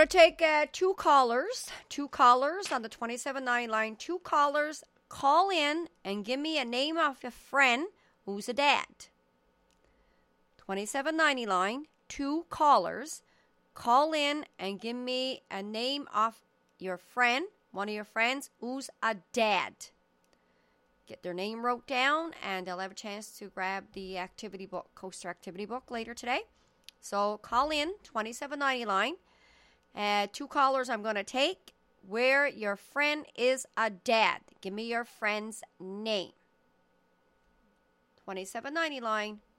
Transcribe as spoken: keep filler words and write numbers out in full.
to take uh, two callers, two callers on the twenty-seven ninety line. Two callers, call in and give me a name of a friend who's a dad. twenty-seven ninety line, two callers, call in and give me a name of your friend, one of your friends who's a dad. Get their name wrote down, and they'll have a chance to grab the activity book, Coaster Activity Book, later today. So call in, twenty-seven ninety line. Uh, two callers I'm going to take where your friend is a dad. Give me your friend's name. twenty-seven ninety line,